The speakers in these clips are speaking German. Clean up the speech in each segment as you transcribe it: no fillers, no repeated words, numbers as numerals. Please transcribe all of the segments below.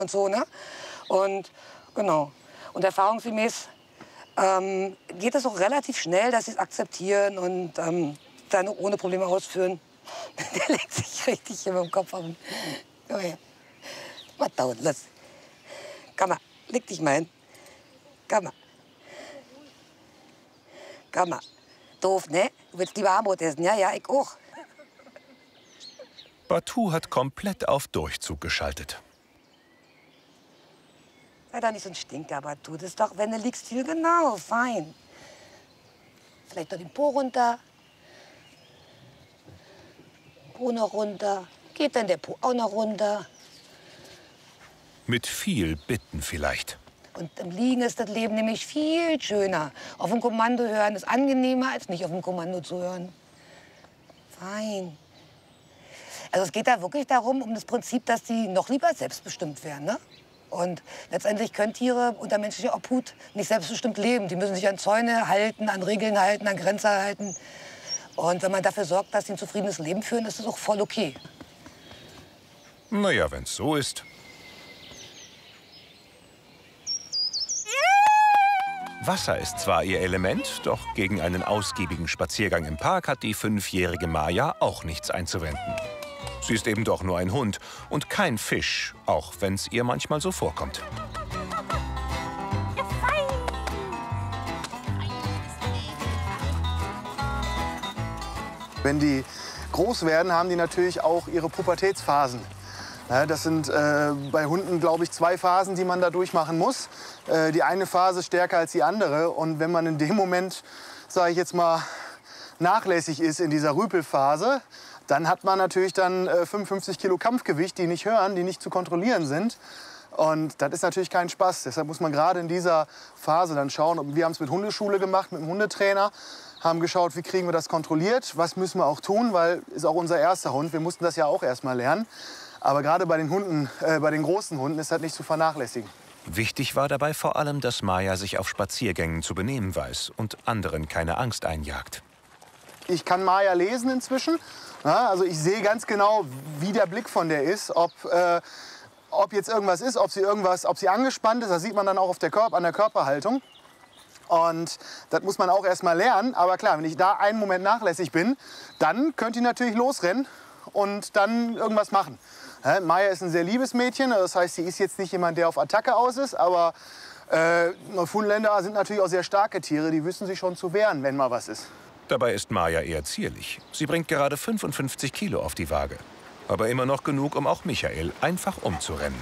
und so, ne? Und genau. Und erfahrungsgemäß geht es auch relativ schnell, dass sie es akzeptieren und dann ohne Probleme ausführen. Der legt sich richtig in den Kopf an. Komm her. Was dauert, los. Komm mal, leg dich mal hin. Komm mal. Komm mal. Doof, ne? Du willst lieber Armbrot essen, ja? Ja, ich auch. Batu hat komplett auf Durchzug geschaltet. Sei doch nicht so ein Stinker, Batu. Das ist doch, wenn du liegst, viel genau, fein. Vielleicht noch den Po runter. Po noch runter. Geht dann der Po auch noch runter. Mit viel Bitten vielleicht. Und im Liegen ist das Leben nämlich viel schöner. Auf dem Kommando hören ist angenehmer, als nicht auf dem Kommando zu hören. Fein. Also es geht da wirklich darum, um das Prinzip, dass die noch lieber selbstbestimmt werden, ne? Und letztendlich können Tiere unter menschlicher Obhut nicht selbstbestimmt leben. Die müssen sich an Zäune halten, an Regeln halten, an Grenzen halten. Und wenn man dafür sorgt, dass sie ein zufriedenes Leben führen, ist das auch voll okay. Naja, wenn's so ist. Wasser ist zwar ihr Element, doch gegen einen ausgiebigen Spaziergang im Park hat die 5-jährige Maya auch nichts einzuwenden. Sie ist eben doch nur ein Hund und kein Fisch, auch wenn es ihr manchmal so vorkommt. Wenn die groß werden, haben die natürlich auch ihre Pubertätsphasen. Ja, das sind bei Hunden, glaube ich, 2 Phasen, die man da durchmachen muss. Die eine Phase stärker als die andere. Und wenn man in dem Moment, sage ich jetzt mal, nachlässig ist in dieser Rüpelphase, dann hat man natürlich dann 55 Kilo Kampfgewicht, die nicht hören, die nicht zu kontrollieren sind. Und das ist natürlich kein Spaß. Deshalb muss man gerade in dieser Phase dann schauen. Wir haben es mit Hundeschule gemacht, mit dem Hundetrainer. Haben geschaut, wie kriegen wir das kontrolliert, was müssen wir auch tun, weil ist auch unser erster Hund. Wir mussten das ja auch erst mal lernen. Aber gerade bei den Hunden, bei den großen Hunden ist das nicht zu vernachlässigen. Wichtig war dabei vor allem, dass Maya sich auf Spaziergängen zu benehmen weiß und anderen keine Angst einjagt. Ich kann Maya lesen inzwischen. Ja, also ich sehe ganz genau, wie der Blick von der ist, ob jetzt irgendwas ist, ob sie angespannt ist. Das sieht man dann auch an der Körperhaltung. Und das muss man auch erst mal lernen. Aber klar, wenn ich da einen Moment nachlässig bin, dann könnte ich natürlich losrennen und dann irgendwas machen. Maya ist ein sehr liebes Mädchen, das heißt, sie ist jetzt nicht jemand, der auf Attacke aus ist, aber Neufundländer sind natürlich auch sehr starke Tiere, die wissen sich schon zu wehren, wenn mal was ist. Dabei ist Maya eher zierlich. Sie bringt gerade 55 Kilo auf die Waage. Aber immer noch genug, um auch Michael einfach umzurennen.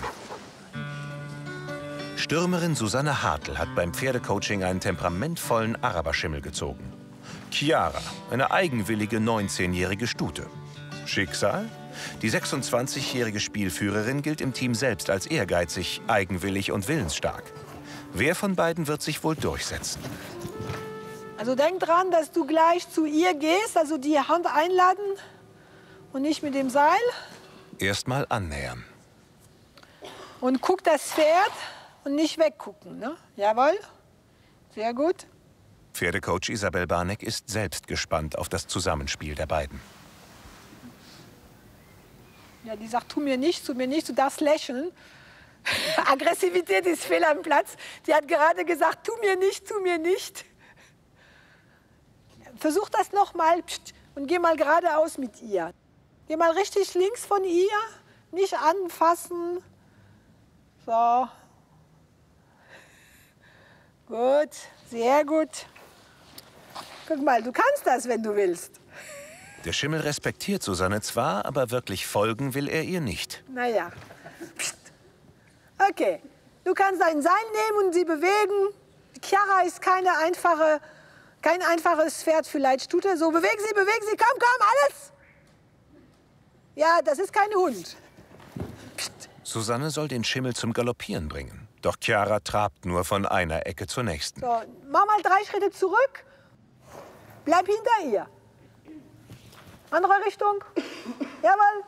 Stürmerin Susanne Hartl hat beim Pferdecoaching einen temperamentvollen Araberschimmel gezogen. Chiara, eine eigenwillige 19-jährige Stute. Schicksal? Die 26-jährige Spielführerin gilt im Team selbst als ehrgeizig, eigenwillig und willensstark. Wer von beiden wird sich wohl durchsetzen? Also denk dran, dass du gleich zu ihr gehst, also die Hand einladen und nicht mit dem Seil. Erstmal annähern. Und guck das Pferd und nicht weggucken, ne? Jawohl, sehr gut. Pferdecoach Isabel Barneck ist selbst gespannt auf das Zusammenspiel der beiden. Ja, die sagt, tu mir nichts, du darfst lächeln. Aggressivität ist fehl am Platz. Die hat gerade gesagt, tu mir nicht. Versuch das noch mal und geh mal geradeaus mit ihr. Geh mal richtig links von ihr, nicht anfassen. So. Gut, sehr gut. Guck mal, du kannst das, wenn du willst. Der Schimmel respektiert Susanne zwar, aber wirklich folgen will er ihr nicht. Naja. Okay, du kannst ein Seil nehmen und sie bewegen. Chiara ist kein einfaches Pferd für Leitstute. So, bewegen Sie, komm, alles! Ja, das ist kein Hund. Susanne soll den Schimmel zum Galoppieren bringen. Doch Chiara trabt nur von einer Ecke zur nächsten. So, mach mal 3 Schritte zurück. Bleib hinter ihr. Andere Richtung. Jawohl.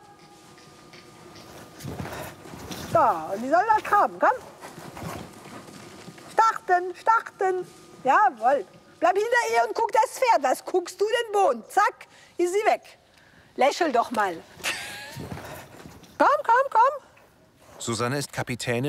So, und die soll das haben. Komm. Starten. Jawohl. Bleib hinter ihr und guck das Pferd. Was guckst du den Boden? Zack, ist sie weg. Lächel doch mal. Komm. Susanne ist Kapitänin